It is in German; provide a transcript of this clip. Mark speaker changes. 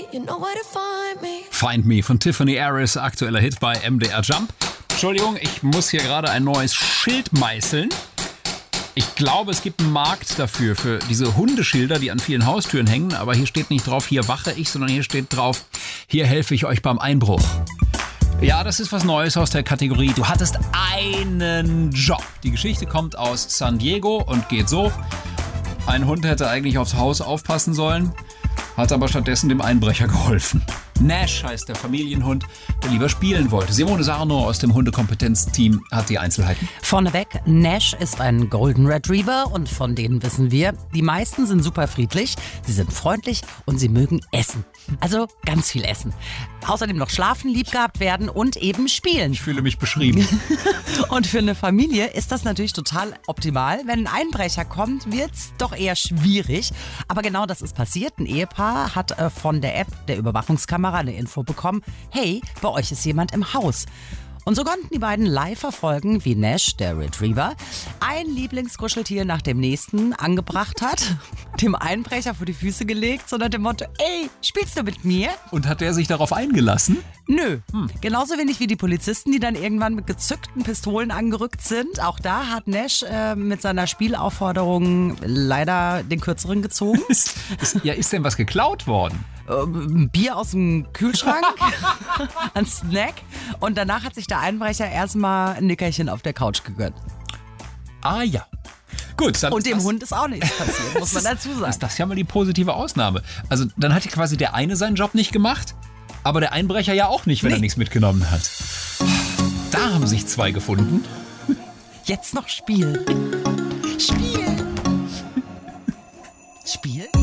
Speaker 1: you know where to find me.
Speaker 2: Find Me von Tiffany Aris, aktueller Hit bei MDR Jump. Entschuldigung, ich muss hier gerade ein neues Schild meißeln. Ich glaube, es gibt einen Markt dafür, für diese Hundeschilder, die an vielen Haustüren hängen. Aber hier steht nicht drauf, hier wache ich, sondern hier steht drauf, hier helfe ich euch beim Einbruch. Ja, das ist was Neues aus der Kategorie, du hattest einen Job. Die Geschichte kommt aus San Diego und geht so. Ein Hund hätte eigentlich aufs Haus aufpassen sollen, hat aber stattdessen dem Einbrecher geholfen. Nash heißt der Familienhund, der lieber spielen wollte. Simone Sarno aus dem Hundekompetenzteam hat die Einzelheiten.
Speaker 3: Vorneweg, Nash ist ein Golden Retriever und von denen wissen wir, die meisten sind super friedlich, sie sind freundlich und sie mögen essen. Also ganz viel essen. Außerdem noch schlafen, lieb gehabt werden und eben spielen.
Speaker 2: Ich fühle mich beschrieben.
Speaker 3: Und für eine Familie ist das natürlich total optimal. Wenn ein Einbrecher kommt, wird's doch eher schwierig. Aber genau das ist passiert. Ein Ehepaar hat von der App der Überwachungskamera eine Info bekommen. Hey, bei euch ist jemand im Haus. Und so konnten die beiden live verfolgen, wie Nash, der Retriever, ein Lieblingskuscheltier nach dem nächsten angebracht hat, dem Einbrecher vor die Füße gelegt, so nach dem Motto, ey, spielst du mit mir?
Speaker 2: Und hat der sich darauf eingelassen?
Speaker 3: Nö. Genauso wenig wie die Polizisten, die dann irgendwann mit gezückten Pistolen angerückt sind. Auch da hat Nash mit seiner Spielaufforderung leider den Kürzeren gezogen.
Speaker 2: Ist denn was geklaut worden?
Speaker 3: Ein Bier aus dem Kühlschrank, ein Snack. Und danach hat sich der Einbrecher erstmal ein Nickerchen auf der Couch gegönnt.
Speaker 2: Ah ja. Gut, dann
Speaker 3: und dem Hund ist auch nichts passiert, muss man dazu sagen.
Speaker 2: Ist das ja mal die positive Ausnahme. Also dann hat quasi der eine seinen Job nicht gemacht, aber der Einbrecher ja auch nicht, wenn er nichts mitgenommen hat. Da haben sich zwei gefunden.
Speaker 3: Jetzt noch Spiel. Spiel. Spiel?